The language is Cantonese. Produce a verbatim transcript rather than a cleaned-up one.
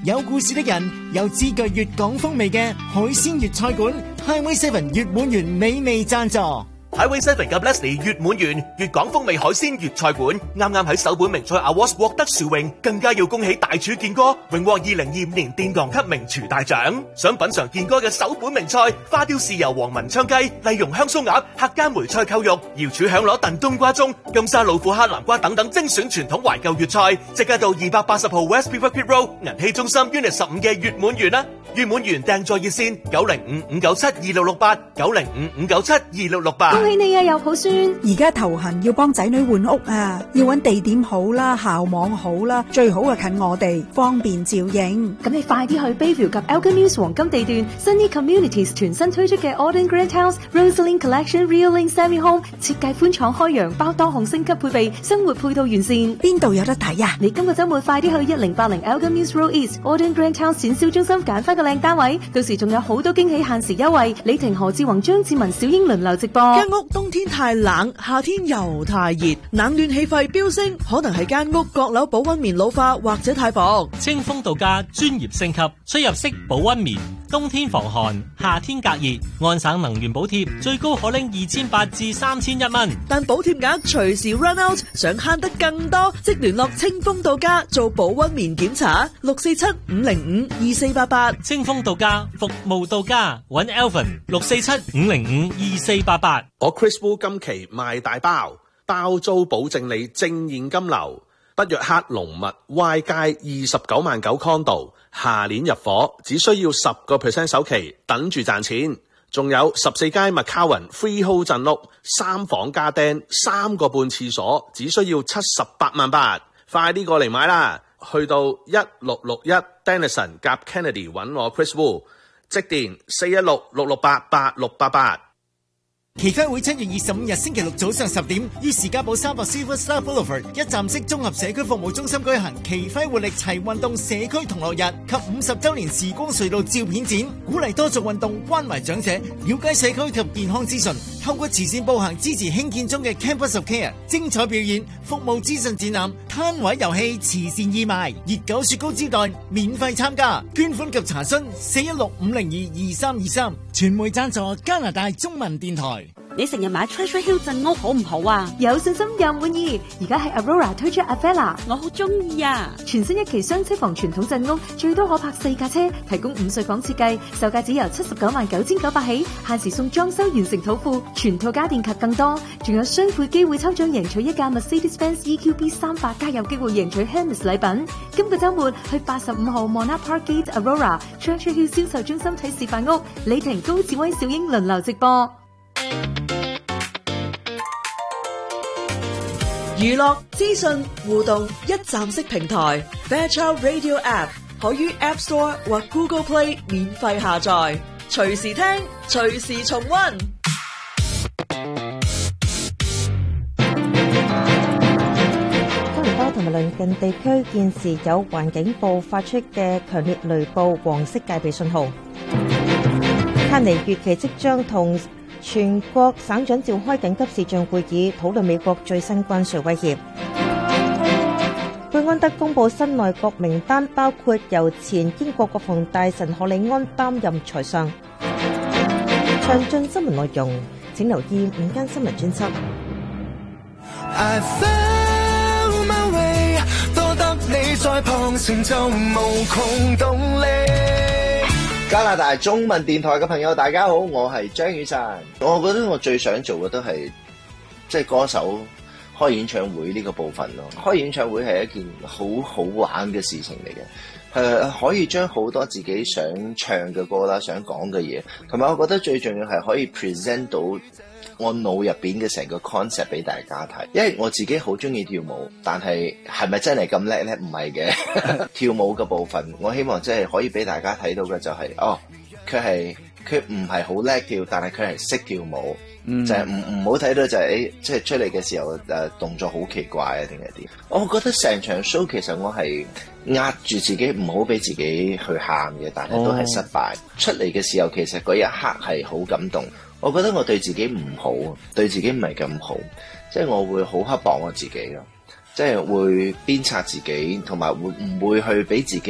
有故事的人，有知覺粵港風味嘅海鮮粵菜館 Highway Seven 粵滿園美味贊助。 Highway Seven 及 Leslie 粵滿園粵港風味海鮮粵菜館啱啱喺首本名菜 Awards 獲得殊榮，更加要恭喜大廚健哥榮獲二零二五年殿堂級名廚大獎。想品嘗健哥嘅首本名菜花雕豉油黃文昌雞、麗蓉香酥鴨、客家梅菜扣肉、瑤柱響螺燉冬瓜盅、金沙老虎蝦南瓜等等精選傳統懷舊粵菜，即刻到二百八十號 West Riverfront Road 銀禧中心 Unit 十五嘅粵滿園啦！粵滿園訂座熱線九零五五九七二六六八九零五五九七二六六八。 恭喜你啊，有抱孫！ 而家頭痕要幫仔女換屋啊，要揾地點好啦，校網好啦，最好啊近我哋，方便照應。 咁你快啲去 Bayview 及 Elgin Mills 黃金地段 Sunny Communities 全新推出嘅 Auden Grand House Rosalind Collection Real Link Semi Home， 設計寬敞開揚，包多項升級配備，生活配套完善。 邊度有得睇啊？ 你今個週末快啲去一零八零 Elgin Mills Road East Auden Grand House 展銷中心揀翻個靚單位，到時仲有好多驚喜限時優惠。李婷、何志宏、張志文、小英輪流直播。 間屋冬天太冷，夏天又太熱，冷暖氣費飆升，可能係間屋閣樓保溫棉老化或者太薄。 清風度假專業升級，出入式保溫棉，冬天防寒，夏天隔熱，安省能源補貼最高可拎二千八至三千一蚊， 但補貼額隨時 run out， 想慳得更多，即聯絡清風度假做保溫棉檢查，六四七五零五二四八八。 清風度假服務到家，揾 Alvin 六四七五零五二四八八。 我 Chris Wu 今期賣大包，包租保證你正現金流。北約克龍物 Y 街二十九萬九 condo， 下年入伙，只需要十個 percent 首期，等住賺錢。仲有十四街 McCowan Freehold 鎮屋，三房加釘，三個半廁所，只需要七十八萬八，快啲過嚟買啦！去到一六六一 Denison 夾 Kennedy 揾我 Chris Wu， 即電四一六六六八八六八八。 旗輝會七月二十五日星期六早上十點，於士嘉堡三百 Silver Star Boulevard 一站式綜合社區服務中心舉行旗輝活力齊運動社區同樂日及五十周年時光隧道照片展，鼓勵多做運動，關懷長者，了解社區及健康資訊，透過慈善步行支持興建中嘅 Campus of Care， 精彩表演、服務資訊展覽、攤位遊戲、慈善義賣、熱狗雪糕招待，免費參加，捐款及查詢四一六五零二二三二三，傳媒贊助加拿大中文電台。 你成日買 Treasure Hill 鎮屋好唔好啊？ 有信心又滿意，而家係 Aurora 推出 Avella， 我好中意啊！ 全新一期雙車房傳統鎮屋，最多可泊四架車，提供午睡房設計，售價只由七十九萬九千九百起，限時送裝修完成土庫，全套家電及更多，仲有雙倍機會抽獎贏取一架 Mercedes-Benz E Q B 三百，加有機會贏取 Hermes 禮品。今個週末去八十五號 Monarch Park Gate Aurora Treasure Hill 銷售中心睇示範屋，李婷、高志威、小英輪流直播。 娛樂資訊互動一站式平台 Fairchild Radio App 可於 App Store 或 Google Play 免費下載，隨時聽，隨時重溫。 多倫多同埋鄰近地區現時有環境部發出嘅強烈雷暴黃色戒備信號。卡尼預期即將同全國省長召開緊急視像會議，討論美國最新關稅威脅。貝安德公布新內閣名單，包括由前英國國防大臣賀里安擔任財相。詳盡新聞內容，請留意午間新聞專輯。 I found my way， 多得你在旁，成就無窮動力。 加拿大中文電台嘅朋友大家好，我係張雨晨。我覺得我最想做嘅都係即係歌手開演唱會呢個部分咯。開演唱會係一件好好玩嘅事情嚟嘅，誒、呃、可以將好多自己想唱嘅歌啦，想講嘅嘢，同埋我覺得最重要係可以 present 到我腦入邊嘅成個 concept 俾大家睇。因為我自己好中意跳舞，但係係咪真係咁叻咧？唔係嘅。跳舞嘅部分我希望即係可以俾大家睇到嘅就係、是、哦，佢係佢唔係好叻跳，但係佢係識跳舞。嗯、就係唔唔好睇到就係、是、誒，即係出嚟嘅時候誒、呃、動作好奇怪啊，定係點？我覺得成場 show 其實我係壓住自己唔好俾自己去喊嘅，但係都係失敗。哦、出嚟嘅時候其實嗰一刻係好感動。我覺得我對自己唔好，對自己唔係咁好，即係我會好刻薄我自己咯，即係會鞭策自己，同埋會唔會去俾自己